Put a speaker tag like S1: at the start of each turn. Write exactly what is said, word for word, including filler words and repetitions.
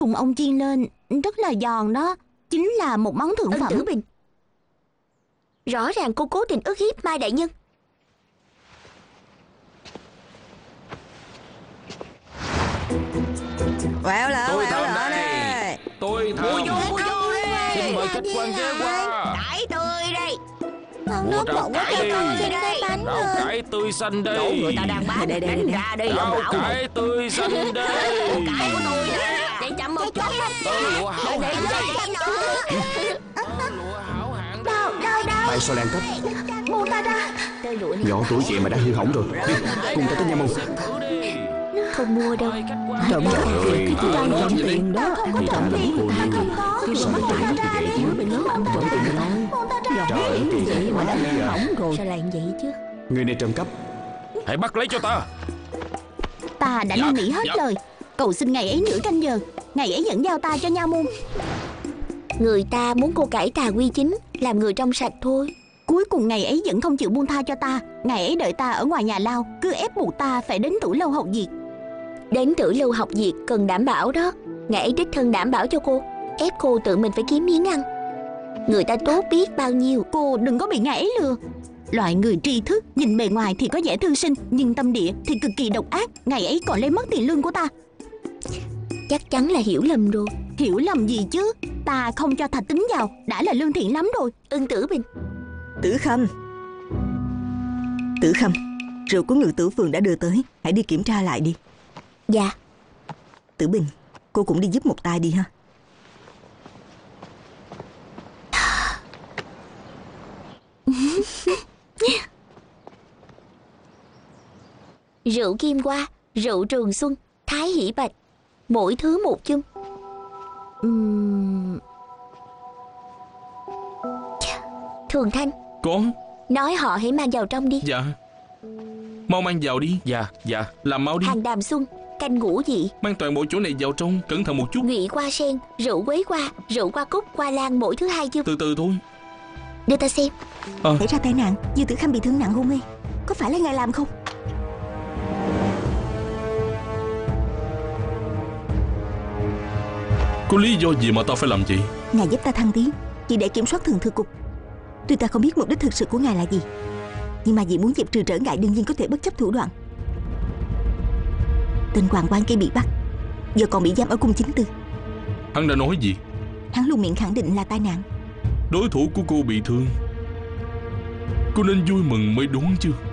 S1: cùng ông chiên lên rất là giòn đó. Chính là một món thượng
S2: Ân
S1: phẩm.
S2: Tử Bình, rõ ràng cô cố tình ức hiếp Mai đại nhân.
S3: Quẹo lỡ,
S4: Tôi
S3: quẹo
S4: thầm
S3: lỡ
S4: đây.
S3: đây.
S4: Tôi thầm. Xin mời khách quan ghé qua.
S2: Cải tươi đây.
S4: Mua rau cải đi.
S2: Cái bánh
S4: Rau cải tươi xanh đây.
S2: chỗ người ta đang bán.
S3: Đây, đây, đây,
S2: Đánh
S3: đây.
S2: ra đi ông
S4: Rau
S2: lão.
S4: cải tươi xanh đây.
S2: Cải của tôi nè. Để chậm một chút.
S4: Tơ lụa hảo
S2: Để
S4: hạng đây.
S2: lên nữa.
S4: Tơ lụa hảo hạng đây.
S2: Đâu đâu đâu.
S5: Mai sao lan cấp.
S2: Buông ta ra. Tơ lụa này
S5: Nhỏ tuổi vậy mà đã hư hỏng rồi. Đi, cùng ta tới nha môn.
S4: Thử đi.
S2: không mua đâu.
S4: Mời khách quan
S3: Trộm
S4: ghé
S3: cắp
S4: qua.
S3: thì cái gì
S5: Ơi,
S3: trộm tiền đó.
S1: Không có
S3: Thì
S1: trộm
S3: trộm
S1: tiền,
S3: tiền.
S1: ta không có.
S3: Khi
S1: Buông
S3: mà
S1: ta
S3: bắt
S1: ra
S3: vậy
S1: đi.
S3: thì lớn ăn trộm tiền thôi.
S1: Buông ta ra.
S3: Dòng
S5: Trời ơi,
S3: tiền vậy mà đã hư hỏng rồi.
S2: Sao lại vậy chứ?
S5: Người này trộm cắp.
S4: Hãy bắt lấy cho ta.
S1: Ta đã
S4: Dạ,
S1: năn nỉ hết
S4: dạ.
S1: lời. Cầu xin ngày ấy nửa canh giờ. Ngày ấy dẫn giao ta cho nha môn.
S2: Người ta muốn cô cải tà quy chính, làm người trong sạch thôi.
S1: Cuối cùng ngày ấy vẫn không chịu buông tha cho ta. Ngày ấy đợi ta ở ngoài nhà lao, cứ ép buộc ta phải đến Tử lâu học việc.
S2: Đến Tử lâu học việc cần đảm bảo đó. Ngày ấy đích thân đảm bảo cho cô, ép cô tự mình phải kiếm miếng ăn. Người ta tốt biết bao nhiêu.
S1: Cô đừng có bị ngày ấy lừa. Loại người tri thức, nhìn bề ngoài thì có vẻ thư sinh, nhưng tâm địa thì cực kỳ độc ác. Ngày ấy còn lấy mất tiền lương của ta.
S2: Chắc chắn là hiểu lầm rồi.
S1: Hiểu lầm gì chứ? Ta không cho Thạch Tính vào, đã là lương thiện lắm rồi.
S2: Ưng Tử Bình.
S3: Tử Khâm. Tử Khâm, rượu của Ngự Tử Phường đã đưa tới. Hãy đi kiểm tra lại đi.
S2: Dạ.
S3: Tử Bình, cô cũng đi giúp một tay đi ha.
S2: Rượu Kim Hoa, rượu Trường Xuân, Thái Hỷ Bạch, mỗi thứ một chung.
S1: Uhm...
S2: Thường Thanh,
S6: Con.
S2: nói họ hãy mang vào trong đi.
S6: Dạ. Mau mang vào đi.
S4: Dạ, dạ.
S6: Làm mau đi.
S2: Hàng Đàm Xuân, canh ngũ vị,
S6: Mang toàn bộ chỗ này vào trong. Cẩn thận một chút.
S2: ngụy qua sen, rượu quế qua, rượu qua cúc, qua lan mỗi thứ hai chung.
S6: Từ từ thôi.
S2: Đưa ta xem.
S3: Xảy ra tai nạn, Dư Tử Khâm bị thương nặng hôn mê. Có phải là ngài làm không?
S6: Có lý do gì mà tao phải làm vậy?
S3: Ngài giúp ta thăng tiến chỉ để kiểm soát thường thư cục. Tuy ta không biết mục đích thực sự của ngài là gì, nhưng mà vì muốn dẹp trừ trở ngại đương nhiên có thể bất chấp thủ đoạn. Tên hoàng quan kia bị bắt, giờ còn bị giam ở cung chính tư.
S6: Hắn đã nói gì?
S3: Hắn luôn miệng khẳng định là tai nạn.
S6: Đối thủ của cô bị thương. Cô nên vui mừng mới đúng chứ.